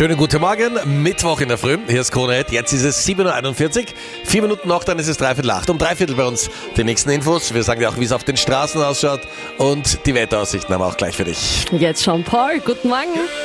Schönen guten Morgen, Mittwoch in der Früh. Hier ist Krone Hit. Jetzt ist es 7.41 Uhr. 4 Minuten noch, dann ist es 7:45. Um 7:45 bei uns die nächsten Infos. Wir sagen dir auch, wie es auf den Straßen ausschaut. Und die Wetteraussichten haben wir auch gleich für dich. Jetzt schon Paul, guten Morgen.